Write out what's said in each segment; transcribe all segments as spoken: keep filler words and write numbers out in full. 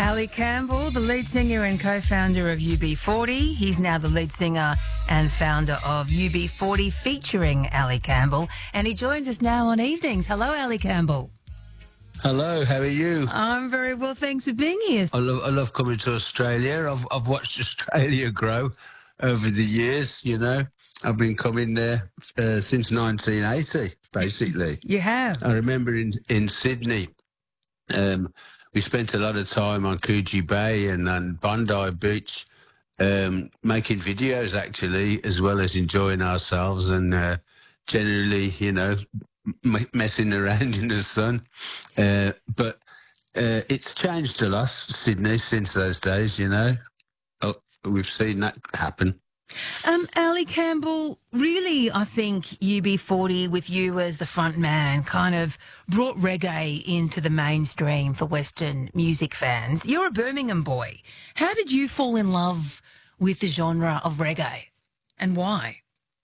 Ali Campbell, the lead singer and co-founder of U B forty. He's now the lead singer and founder of U B forty featuring Ali Campbell. And he joins us now on evenings. Hello, Ali Campbell. Hello, how are you? I'm very well, thanks for being here. I love, I love coming to Australia. I've, I've watched Australia grow over the years, you know. I've been coming there uh, since nineteen eighty, basically. You have? I remember in, in Sydney, um, we spent a lot of time on Coogee Bay and on Bondi Beach, um, making videos, actually, as well as enjoying ourselves and uh, generally, you know, m- messing around in the sun. Uh, but uh, it's changed a lot, Sydney, since those days, you know. Oh, we've seen that happen. Um, Ali Campbell, really, I think U B forty, with you as the front man, kind of brought reggae into the mainstream for Western music fans. You're a Birmingham boy. How did you fall in love with the genre of reggae, and why?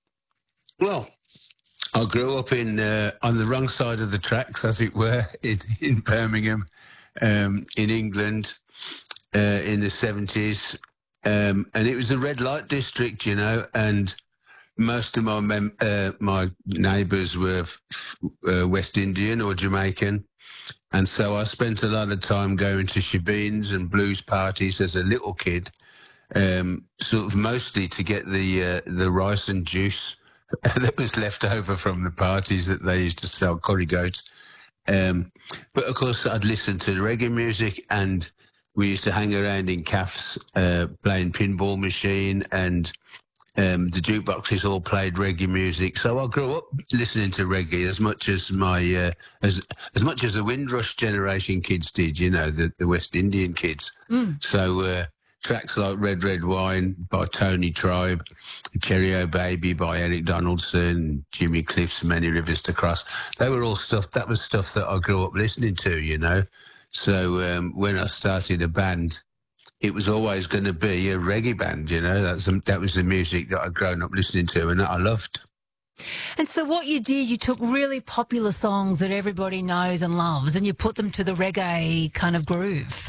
Well, I grew up in uh, on the wrong side of the tracks, as it were, in, in Birmingham, um, in England, uh, in the seventies. Um, and it was a red light district, you know, and most of my mem- uh, my neighbours were f- uh, West Indian or Jamaican. And so I spent a lot of time going to shebeens and blues parties as a little kid, um, sort of mostly to get the uh, the rice and juice that was left over from the parties that they used to sell, curry goats. Um, but, of course, I'd listen to the reggae music, and we used to hang around in cafes uh, playing pinball machine, and um, the jukeboxes all played reggae music. So I grew up listening to reggae as much as my uh, as as much as the Windrush generation kids did, you know, the, the West Indian kids. Mm. So uh, tracks like Red Red Wine by Tony Tribe, Cherry O Baby by Eric Donaldson, Jimmy Cliff's Many Rivers to Cross. They were all stuff, that was stuff that I grew up listening to, you know. So um, when I started a band, it was always going to be a reggae band, you know. That's that was the music that I'd grown up listening to and that I loved. And so what you did, you took really popular songs that everybody knows and loves, and you put them to the reggae kind of groove.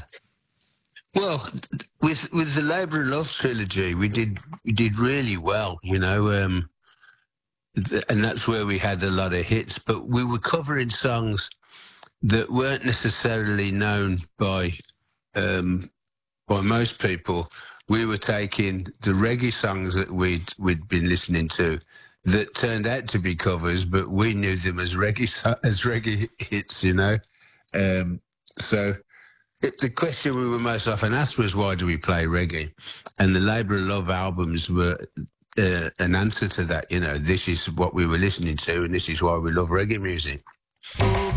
Well, with with the Labour of Love trilogy, we did we did really well, you know, um, th- and that's where we had a lot of hits. But we were covering songs that weren't necessarily known by um, by most people. We were taking the reggae songs that we'd we'd been listening to, that turned out to be covers, but we knew them as reggae as reggae hits, you know. Um, so. It, the question we were most often asked was, why do we play reggae? And the Labour of Love albums were uh, an answer to that. You know, this is what we were listening to, and this is why we love reggae music.